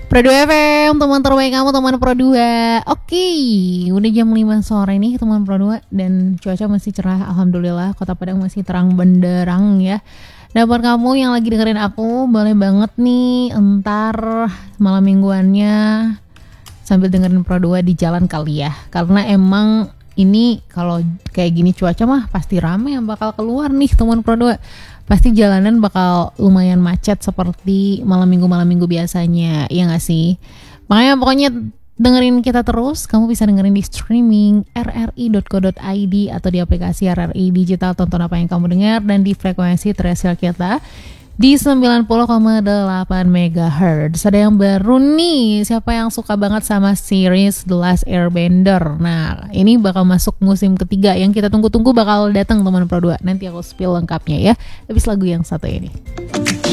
Pro 2 FM, teman terbaik kamu, teman Pro 2. Oke, udah jam 5 sore nih teman Pro 2. Dan cuaca masih cerah, alhamdulillah. Kota Padang masih terang benderang ya. Dan buat kamu yang lagi dengerin aku, boleh banget nih entar malam mingguannya sambil dengerin Pro 2 di jalan kali ya. Karena emang ini kalau kayak gini cuaca mah pasti rame yang bakal keluar nih teman Pro 2. Pasti jalanan bakal lumayan macet seperti malam minggu biasanya, ya gak sih? Makanya pokoknya dengerin kita terus. Kamu bisa dengerin di streaming rri.co.id atau di aplikasi RRI Digital. Tonton apa yang kamu dengar dan di frekuensi terrestrial kita di 90,8 MHz. Ada yang baru nih, siapa yang suka banget sama series The Last Airbender? Nah, ini bakal masuk musim ketiga yang kita tunggu-tunggu bakal datang teman Pro 2. Nanti aku spill lengkapnya ya, habis lagu yang satu ini.